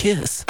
kiss.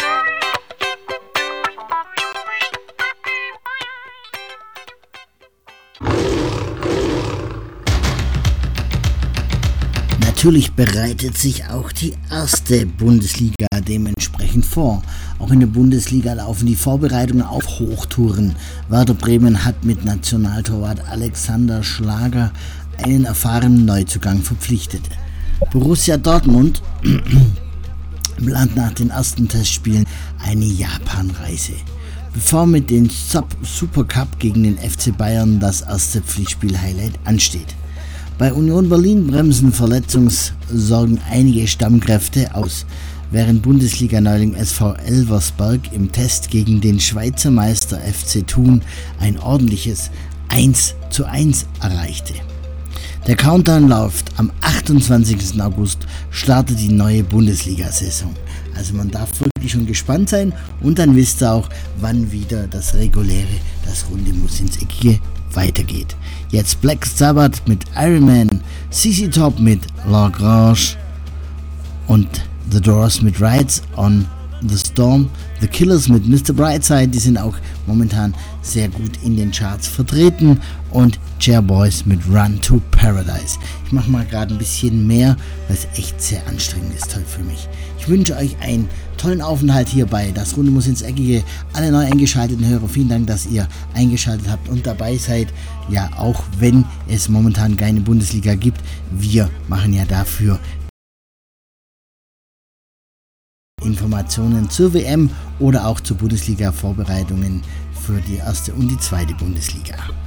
Natürlich bereitet sich auch die erste Bundesliga dementsprechend vor. Auch in der Bundesliga laufen die Vorbereitungen auf Hochtouren. Werder Bremen hat mit Nationaltorwart Alexander Schlager einen erfahrenen Neuzugang verpflichtet. Borussia Dortmund plant nach den ersten Testspielen eine Japanreise. Bevor mit dem Supercup gegen den FC Bayern das erste Pflichtspiel-Highlight ansteht. Bei Union Berlin bremsen Verletzungssorgen einige Stammkräfte aus, während Bundesliga-Neuling SV Elversberg im Test gegen den Schweizer Meister FC Thun ein ordentliches 1:1 erreichte. Der Countdown läuft. Am 28. August startet die neue Bundesliga-Saison. Also man darf wirklich schon gespannt sein und dann wisst ihr auch, wann wieder das Runde muss ins Eckige weitergeht. Jetzt Black Sabbath mit Iron Man, CC Top mit Lagrange und The Doors mit Rides on the Storm, The Killers mit Mr. Brightside, die sind auch momentan sehr gut in den Charts vertreten, und Chairboys mit Run to Paradise. Ich mache mal gerade ein bisschen mehr, weil es echt sehr anstrengend ist heute für mich. Ich wünsche euch einen tollen Aufenthalt hierbei. Das Runde muss ins Eckige. Alle neu eingeschalteten Hörer, vielen Dank, dass ihr eingeschaltet habt und dabei seid. Ja, auch wenn es momentan keine Bundesliga gibt, wir machen ja dafür Informationen zur WM oder auch zur Bundesliga-Vorbereitungen für die erste und die zweite Bundesliga.